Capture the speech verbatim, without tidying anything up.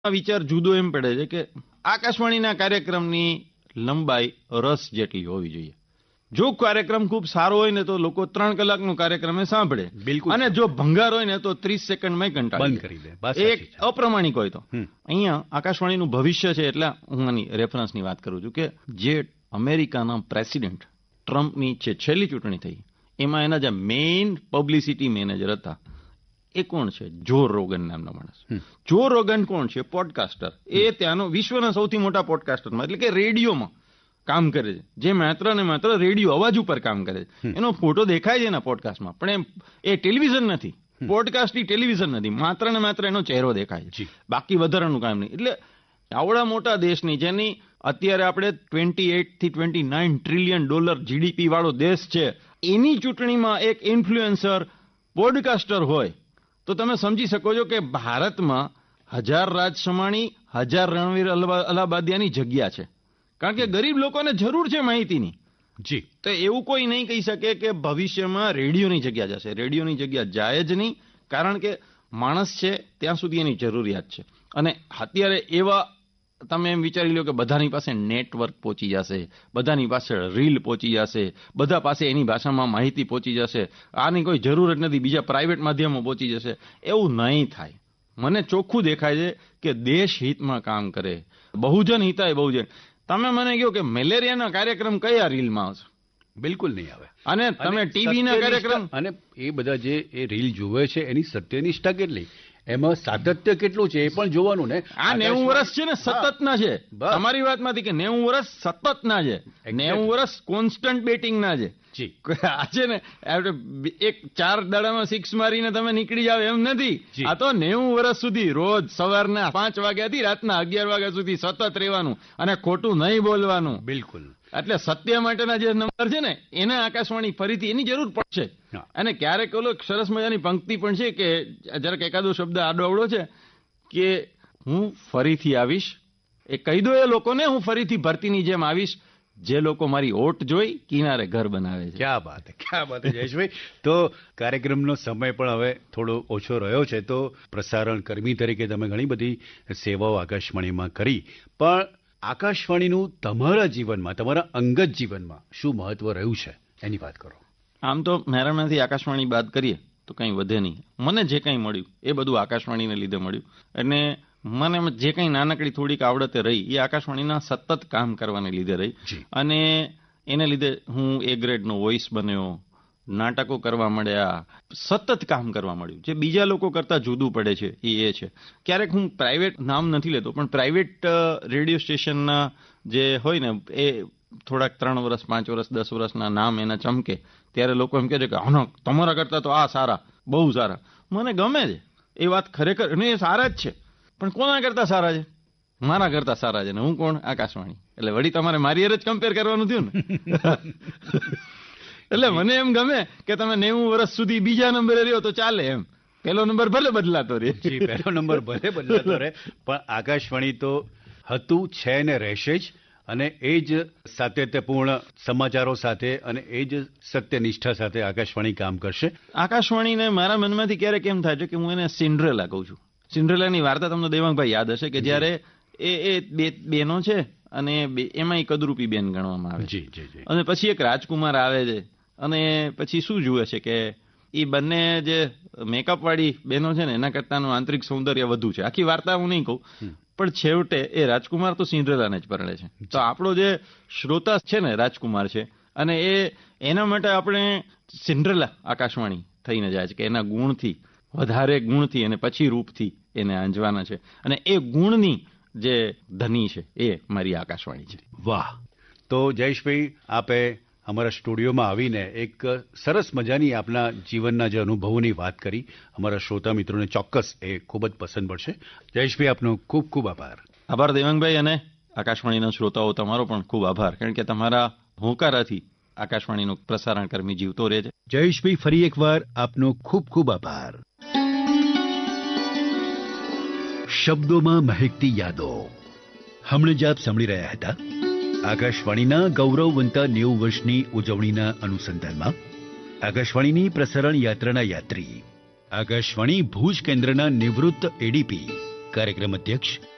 વિચાર જુદો એમ પડે છે કે આકાશવાણીના કાર્યક્રમની લંબાઈ રસ જેટલી હોવી જોઈએ. જો કાર્યક્રમ ખૂબ સારો હોય ને તો લોકો ત્રણ કલાકનો કાર્યક્રમ સાંભળે, બિલકુલ. અને જો ભંગાર હોય ને તો ત્રીસ સેકન્ડમાં કંટાળી બંધ કરી દે. બસ જાય. એક અપ્રમાણિક હોય તો અહીંયા આકાશવાણીનું ભવિષ્ય છે. એટલે હું આની રેફરન્સની વાત કરું છું કે જે અમેરિકાના પ્રેસિડેન્ટ ટ્રમ્પની જે છેલ્લી ચૂંટણી થઈ એમાં એના જે મેઇન પબ્લિસિટી મેનેજર હતા એ કોણ છે? જો રોગન નામનો માણસ. જો રોગન કોણ છે? પોડકાસ્ટર. એ ત્યાંનો વિશ્વના સૌથી મોટા પોડકાસ્ટરમાં, એટલે કે રેડિયોમાં કામ કરે છે, જે માત્ર ને માત્ર રેડિયો અવાજ ઉપર કામ કરે છે. એનો ફોટો દેખાય છે એના પોડકાસ્ટમાં, પણ એ ટેલિવિઝન નથી. પોડકાસ્ટ ટેલિવિઝન નથી, માત્ર ને માત્ર એનો ચહેરો દેખાય છે, બાકી વધારાનું કામ નહીં. એટલે આવડા મોટા દેશની, જેની અત્યારે આપણે ટ્વેન્ટી એટ થી twenty nine trillion dollar GDP વાળો દેશ છે, એની ચૂંટણીમાં એક ઇન્ફ્લુએન્સર પોડકાસ્ટર હોય તો તમે સમજી શકો છો કે ભારતમાં હજાર રાજ સમાણી, હજાર રણવીર અલાહાબાદિયાની જગ્યા છે. કારણ કે ગરીબ લોકોને જરૂર છે માહિતીની. જી. તો એવું કોઈ નહીં કહી શકે કે ભવિષ્યમાં રેડિયોની જગ્યા જશે. રેડિયોની જગ્યા જાય જ નહીં, કારણ કે માણસ છે ત્યાં સુધી એની જરૂરિયાત છે. અને અત્યારે એવા તમે એમ વિચારી લો કે બધાની પાસે નેટવર્ક પહોંચી જશે, બધાની પાસે રીલ પહોંચી જશે, બધા પાસે એની ભાષામાં માહિતી પહોંચી જશે, આની કોઈ જરૂર જ નથી, બીજા પ્રાઇવેટ માધ્યમો પહોંચી જશે. એવું નહીં થાય. મને ચોખ્ખું દેખાય છે કે દેશ હિતમાં કામ કરે, બહુજન હિતાય બહુજન. તમે મને કહો કે મેલેરિયાના કાર્યક્રમ કયા રીલમાં આવશે? બિલકુલ નહીં આવે. અને તમે ટીવીના કાર્યક્રમ, અને એ બધા જે એ રીલ જોવે છે એની સત્યનિષ્ઠા કેટલી, એમાં સાતત્ય કેટલું છે એ પણ જોવાનું ને. આ નેવું વર્ષ છે ને સતતના છે. તમારી વાતમાંથી કે નેવું વર્ષ સતતના છે, નેવું વર્ષ કોન્સ્ટન્ટ બેટિંગના છે. જી. આજે ને એક ચાર દાડામાં સિક્સ મારીને તમે નીકળી જાવ એમ નથી. આ તો નેવું વર્ષ સુધી રોજ સવારના પાંચ વાગ્યાથી રાતના અગિયાર વાગ્યા સુધી સતત રહેવાનું અને ખોટું નહીં બોલવાનું. બિલકુલ. એટલે સત્ય માટેના જે નંબર છે ને એને આકાશવાણી ફરીથી એની જરૂર પડશે. અને ક્યારેક ઓલો સરસ મજાની પંક્તિ પણ છે કે જરાક એકાદો શબ્દ આડો અવળો છે કે હું ફરીથી આવીશ, એ કહી દો એ લોકોને, હું ફરીથી ભરતીની જેમ આવીશ, જે લોકો મારી ઓટ જોઈ કિનારે ઘર બનાવે છે. ક્યાં વાત છે, ક્યાં વાત છે જયેશભાઈ. તો કાર્યક્રમનો સમય પણ હવે થોડો ઓછો રહ્યો છે, તો પ્રસારણ કર્મી તરીકે તમે ઘણી બધી સેવાઓ આકાશવાણીમાં કરી, પણ આકાશવાણીનું તમારા જીવનમાં, તમારા અંગત જીવનમાં શું મહત્વ રહ્યું છે એની વાત કરો. આમ તો મહેરબાનીથી આકાશવાણી બાદ કરીએ તો કંઈ વધે નહીં. મને જે કંઈ મળ્યું એ બધું આકાશવાણીને લીધે મળ્યું. અને મને જે કંઈ નાનકડી થોડીક આવડતે રહી એ આકાશવાણીના સતત કામ કરવાને લીધે રહી. અને એને લીધે હું એ ગ્રેડનો વોઇસ બન્યો, નાટકો કરવા મળ્યા, સતત કામ કરવા મળ્યું. જે બીજા લોકો કરતાં જુદું પડે છે એ એ છે. ક્યારેક હું પ્રાઇવેટ નામ નથી લેતો, પણ પ્રાઇવેટ રેડિયો સ્ટેશનના જે હોય ને એ થોડાક ત્રણ વર્ષ, પાંચ વર્ષ, દસ વર્ષના નામ એના ચમકે ત્યારે લોકો એમ કહે છે કે હા તમારા કરતાં તો આ સારા, બહુ સારા. મને ગમે છે એ વાત ખરેખર, અને એ સારા જ છે. પણ કોના કરતાં સારા છે? મારા કરતાં સારા છે. ને હું કોણ? આકાશવાણી. એટલે વળી તમારે મારી હારે જ કમ્પેર કરવાનું થયું ને. એટલે મને એમ ગમે કે તમે નેવું વર્ષ સુધી બીજા નંબરે રહ્યો તો ચાલે એમ. પહેલો નંબર ભલે બદલાતો રહે. જી, પહેલો નંબર ભલે બદલાતો રહે, પણ આકાશવાણી તો હતું, છે ને રહેશે જ. અને એ જ સાતત્યપૂર્ણ સમાચારો સાથે અને એ જ સત્યનિષ્ઠા સાથે આકાશવાણી કામ કરશે. આકાશવાણીને મારા મનમાંથી ક્યારેક એમ થાય છે કે હું એને સિન્ડ્રેલા કહું છું. સિન્ડ્રેલાની વાર્તા તમને દેવાંગભાઈ યાદ હશે કે જ્યારે એ એ બે બેનો છે અને એમાં કદરૂપી બેન ગણવામાં આવે. જી જી જી. અને પછી એક રાજકુમાર આવે છે અને પછી શું જુએ છે કે એ બંને જે મેકઅપ વાળી બહેનો છે ને એના કરતાનું આંતરિક સૌંદર્ય વધુ છે. આખી વાર્તા હું નહીં કહું, પણ છેવટે એ રાજકુમાર તો સિન્ડ્રેલાને જ પરણે છે. તો આપણો જે શ્રોતા છે ને રાજકુમાર છે, અને એ એના માટે આપણે સિન્ડ્રેલા આકાશવાણી થઈને જાય છે કે એના ગુણથી, વધારે ગુણથી અને પછી રૂપથી એને આંજવાના છે. અને એ ગુણની જે ધની છે એ મારી આકાશવાણી છે. વાહ. તો જયેશભાઈ, આપે અમારા સ્ટુડિયોમાં આવીને એક સરસ મજાની આપના જીવનના જે અનુભવોની વાત કરી. અમારા શ્રોતા મિત્રોને ચોક્કસ એ ખૂબ જ પસંદ પડશે. જયેશભાઈ, આપનો ખૂબ ખૂબ આભાર. આભાર દેવાંગભાઈ, અને આકાશવાણીના શ્રોતાઓ તમારો પણ ખૂબ આભાર, કારણ કે તમારા હોંકારાથી આકાશવાણીનું પ્રસારણ કર્મી જીવતો રહે છે. જયેશભાઈ, ફરી એકવાર આપનો ખૂબ ખૂબ આભાર. શબ્દોમાં મહેકતી યાદો. હમણાં જ આપ સાંભળી રહ્યા હતા આકાશવાણીના ગૌરવવંતા નેવું વર્ષની ઉજવણીના અનુસંધાનમાં આકાશવાણીની પ્રસારણ યાત્રાના યાત્રી, આકાશવાણી ભુજ કેન્દ્રના નિવૃત્ત એડીપી, કાર્યક્રમ અધ્યક્ષ